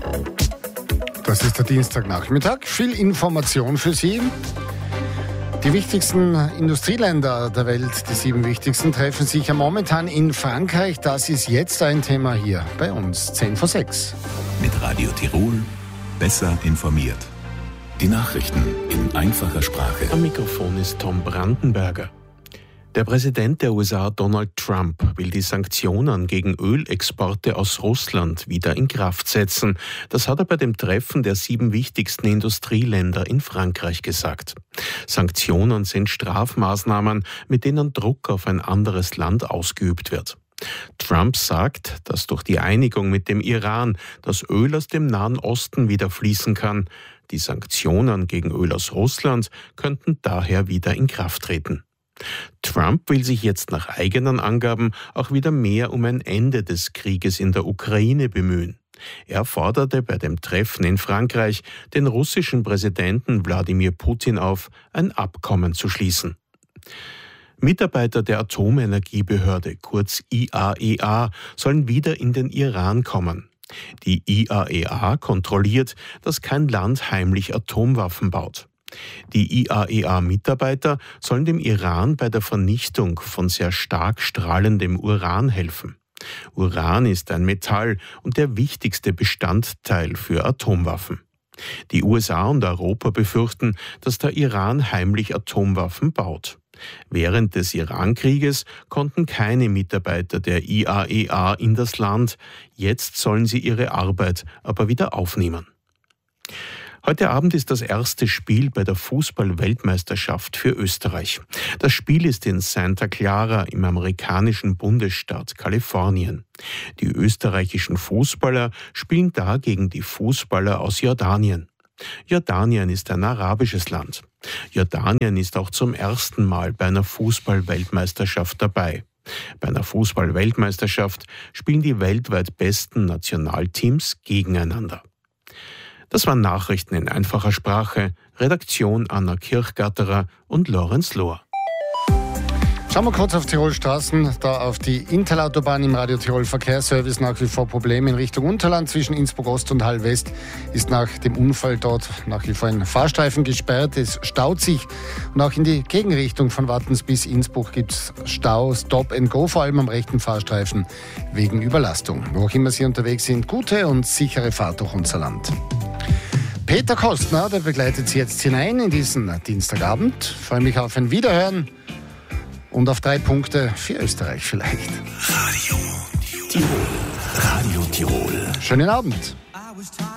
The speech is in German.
Das ist der Dienstagnachmittag. Viel Information für Sie. Die wichtigsten Industrieländer der Welt, die 7 wichtigsten, treffen sich ja momentan in Frankreich. Das ist jetzt ein Thema hier bei uns, 10 vor 6. Mit Radio Tirol besser informiert. Die Nachrichten in einfacher Sprache. Am Mikrofon ist Tom Brandenberger. Der Präsident der USA, Donald Trump, will die Sanktionen gegen Ölexporte aus Russland wieder in Kraft setzen. Das hat er bei dem Treffen der 7 wichtigsten Industrieländer in Frankreich gesagt. Sanktionen sind Strafmaßnahmen, mit denen Druck auf ein anderes Land ausgeübt wird. Trump sagt, dass durch die Einigung mit dem Iran das Öl aus dem Nahen Osten wieder fließen kann. Die Sanktionen gegen Öl aus Russland könnten daher wieder in Kraft treten. Trump will sich jetzt nach eigenen Angaben auch wieder mehr um ein Ende des Krieges in der Ukraine bemühen. Er forderte bei dem Treffen in Frankreich den russischen Präsidenten Wladimir Putin auf, ein Abkommen zu schließen. Mitarbeiter der Atomenergiebehörde, kurz IAEA, sollen wieder in den Iran kommen. Die IAEA kontrolliert, dass kein Land heimlich Atomwaffen baut. Die IAEA-Mitarbeiter sollen dem Iran bei der Vernichtung von sehr stark strahlendem Uran helfen. Uran ist ein Metall und der wichtigste Bestandteil für Atomwaffen. Die USA und Europa befürchten, dass der Iran heimlich Atomwaffen baut. Während des Iran-Krieges konnten keine Mitarbeiter der IAEA in das Land. Jetzt sollen sie ihre Arbeit aber wieder aufnehmen. Heute Abend ist das erste Spiel bei der Fußball-Weltmeisterschaft für Österreich. Das Spiel ist in Santa Clara im amerikanischen Bundesstaat Kalifornien. Die österreichischen Fußballer spielen da gegen die Fußballer aus Jordanien. Jordanien ist ein arabisches Land. Jordanien ist auch zum ersten Mal bei einer Fußball-Weltmeisterschaft dabei. Bei einer Fußball-Weltmeisterschaft spielen die weltweit besten Nationalteams gegeneinander. Das waren Nachrichten in einfacher Sprache. Redaktion Anna Kirchgatterer und Lorenz Lohr. Schauen wir kurz auf Tirol Straßen, da auf die Inntalautobahn im Radio Tirol Verkehrsservice nach wie vor Probleme in Richtung Unterland. Zwischen Innsbruck Ost und Hall West ist nach dem Unfall dort nach wie vor ein Fahrstreifen gesperrt. Es staut sich und auch in die Gegenrichtung von Wattens bis Innsbruck gibt es Stau, Stop and Go, vor allem am rechten Fahrstreifen wegen Überlastung. Wo auch immer Sie unterwegs sind, gute und sichere Fahrt durch unser Land. Peter Kostner, der begleitet Sie jetzt hinein in diesen Dienstagabend. Ich freue mich auf ein Wiederhören und auf 3 Punkte für Österreich vielleicht. Radio Tirol. Radio Tirol. Schönen Abend.